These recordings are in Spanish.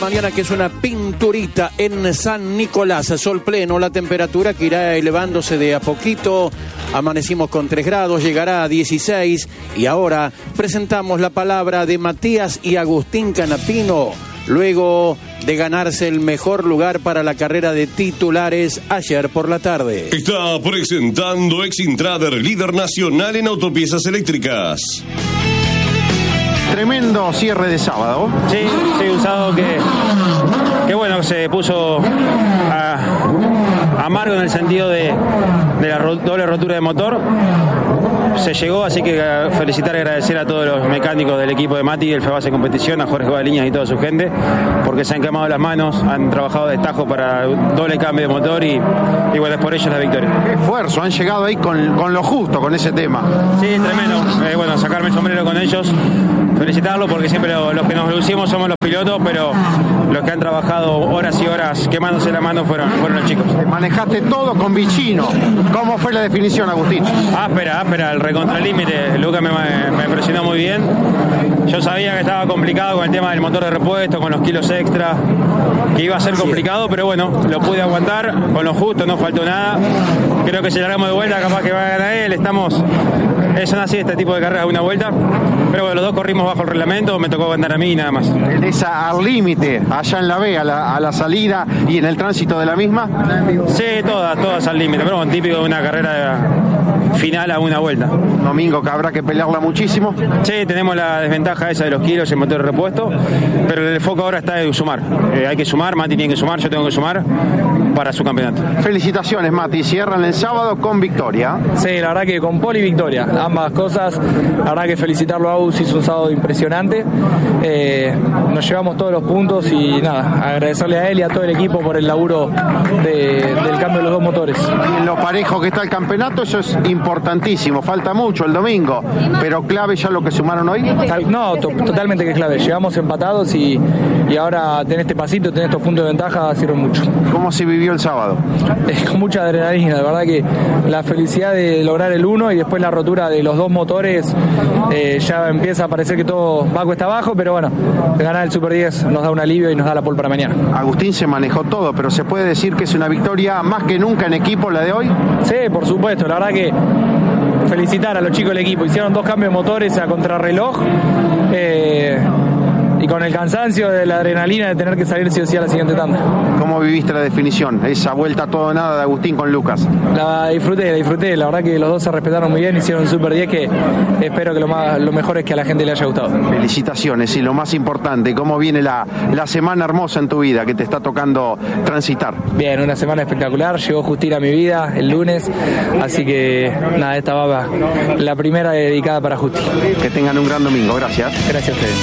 Mañana que es una pinturita en San Nicolás, sol pleno, la temperatura que irá elevándose de a poquito, amanecimos con 3 grados, llegará a 16 y ahora presentamos la palabra de Matías y Agustín Canapino, luego de ganarse el mejor lugar para la carrera de titulares ayer por la tarde. Está presentando Exintrader, líder nacional en autopiezas eléctricas. Tremendo cierre de sábado. Sí, un sábado que bueno, se puso amargo en el sentido de la doble rotura de motor. Se llegó, así que felicitar y agradecer a todos los mecánicos del equipo de Mati, el FEBASE Competición, a Jorge Guadaliñas y toda su gente, porque se han quemado las manos, han trabajado de tajo para doble cambio de motor y bueno, es por ellos la victoria. Qué esfuerzo, han llegado ahí con lo justo, con ese tema. Sí, tremendo. Bueno, sacarme el sombrero con ellos, felicitarlos porque siempre los que nos lucimos somos los pilotos, pero los que han trabajado horas y horas quemándose la mano fueron los chicos. Manejaste todo con Vicino. ¿Cómo fue la definición, Agustín? Áspera, el recontralímite. Lucas me impresionó muy bien. Yo sabía que estaba complicado con el tema del motor de repuesto, con los kilos extra, que iba a ser complicado, pero bueno, lo pude aguantar con lo justo, no faltó nada. Creo que si largamos de vuelta, capaz que va a ganar él. Son así este tipo de carreras, una vuelta. Pero bueno, los dos corrimos bajo el reglamento, me tocó aguantar a mí y nada más. ¿Esa al límite, allá en la B, a la salida y en el tránsito de la misma? Sí, todas al límite, pero bueno, típico de una carrera final a una vuelta. Domingo que habrá que pelearla muchísimo. Sí, tenemos la desventaja esa de los kilos y el motor de repuesto, pero el foco ahora está en sumar. Hay que sumar, Mati tiene que sumar, yo tengo que sumar para su campeonato. Felicitaciones, Mati, cierran el sábado con victoria. Sí, la verdad que con pole y victoria, ambas cosas. La verdad que felicitarlo a Agus, hizo un sábado impresionante. Nos llevamos todos los puntos y nada, agradecerle a él y a todo el equipo por el laburo del cambio de los dos motores. Y en lo parejo que está el campeonato, eso es importantísimo, falta mucho el domingo, pero clave ya lo que sumaron hoy. No, totalmente que es clave, llegamos empatados y ahora tener este pasito, tener estos puntos de ventaja sirven mucho. ¿Cómo se vivió el sábado? Con mucha adrenalina, la verdad que la felicidad de lograr el 1 y después la rotura de los dos motores, ya empieza a parecer que todo va cuesta abajo, pero bueno, ganar el Super 10 nos da un alivio y nos da la pole para mañana. Agustín se manejó todo, pero se puede decir que es una victoria más que nunca en equipo la de hoy. Sí, por supuesto, la verdad que felicitar a los chicos del equipo, hicieron 2 cambios de motores a contrarreloj, y con el cansancio de la adrenalina de tener que salir sí o sí a la siguiente tanda. ¿Cómo viviste la definición? Esa vuelta a todo o nada de Agustín con Lucas. La disfruté, la verdad que los dos se respetaron muy bien, hicieron un Super 10 que espero que lo mejor es que a la gente le haya gustado. Felicitaciones, y lo más importante, ¿cómo viene la semana hermosa en tu vida que te está tocando transitar? Bien, una semana espectacular, llegó Justina a mi vida el lunes, así que nada, esta va la primera dedicada para Justi. Que tengan un gran domingo, gracias. Gracias a ustedes.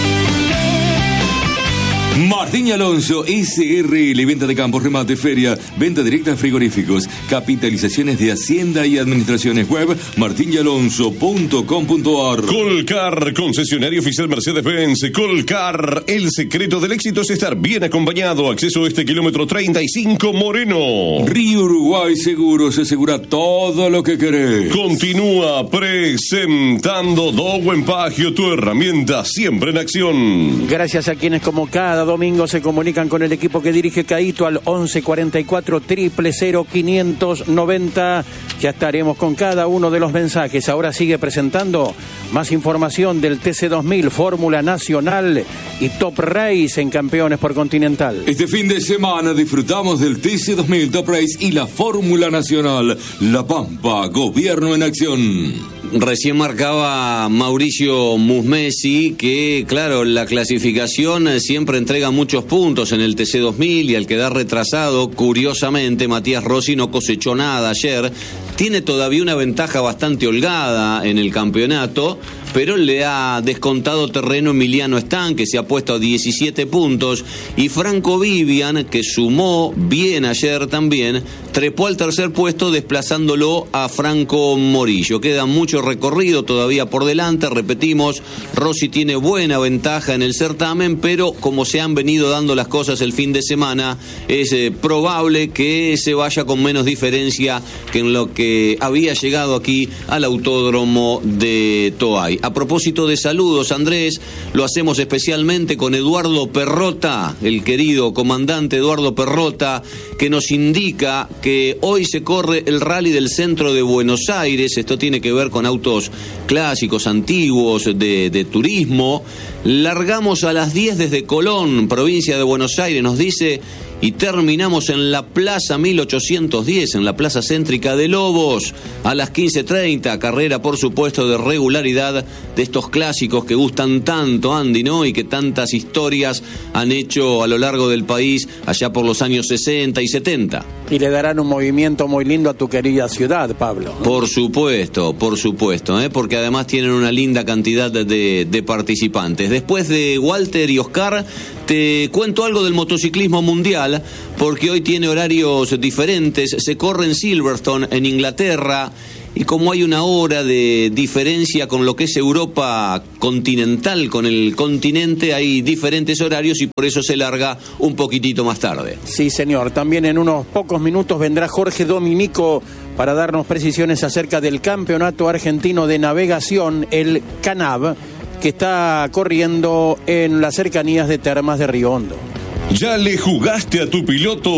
Martín y Alonso, SRL, venta de campos, remate, feria, venta directa de frigoríficos, capitalizaciones de Hacienda y administraciones web, martinyalonso.com.ar. Colcar, concesionario oficial Mercedes-Benz. Colcar, el secreto del éxito es estar bien acompañado. Acceso a este kilómetro 35 Moreno. Río Uruguay Seguros, asegura todo lo que querés. Continúa presentando Dowen Pagio, tu herramienta siempre en acción. Gracias a quienes como cada domingo se comunican con el equipo que dirige Caíto al 1144 000 590. Ya estaremos con cada uno de los mensajes. Ahora sigue presentando más información del TC2000, Fórmula Nacional y Top Race en Campeones por Continental. Este fin de semana disfrutamos del TC2000 Top Race y la Fórmula Nacional. La Pampa, gobierno en acción. Recién marcaba Mauricio Musmesi que, claro, la clasificación siempre entrega muchos puntos en el TC2000 y al quedar retrasado, curiosamente, Matías Rossi no cosechó nada ayer. Tiene todavía una ventaja bastante holgada en el campeonato, pero le ha descontado terreno Emiliano Stan, que se ha puesto a 17 puntos, y Franco Vivian, que sumó bien ayer también, trepó al tercer puesto desplazándolo a Franco Morillo. Queda mucho recorrido todavía por delante, repetimos, Rossi tiene buena ventaja en el certamen, pero como se han venido dando las cosas el fin de semana, es probable que se vaya con menos diferencia que en lo que había llegado aquí al autódromo de Toay. Y a propósito de saludos, Andrés, lo hacemos especialmente con Eduardo Perrota, el querido comandante Eduardo Perrota, que nos indica que hoy se corre el Rally del Centro de Buenos Aires. Esto tiene que ver con autos clásicos, antiguos, de turismo. Largamos a las 10 desde Colón, provincia de Buenos Aires, nos dice, y terminamos en la Plaza 1810, en la Plaza Céntrica de Lobos, a las 15:30, carrera, por supuesto, de regularidad de estos clásicos que gustan tanto, Andy, ¿no? Y que tantas historias han hecho a lo largo del país, allá por los años 60 y 70. Y le darán un movimiento muy lindo a tu querida ciudad, Pablo. Por supuesto, porque además tienen una linda cantidad de participantes. Después de Walter y Oscar, te cuento algo del motociclismo mundial, porque hoy tiene horarios diferentes. Se corre en Silverstone, en Inglaterra, y como hay una hora de diferencia con lo que es Europa continental, con el continente, hay diferentes horarios y por eso se larga un poquitito más tarde. Sí, señor. También en unos pocos minutos vendrá Jorge Dominico para darnos precisiones acerca del Campeonato Argentino de Navegación, el CANAV, que está corriendo en las cercanías de Termas de Río Hondo. ¿Ya le jugaste a tu piloto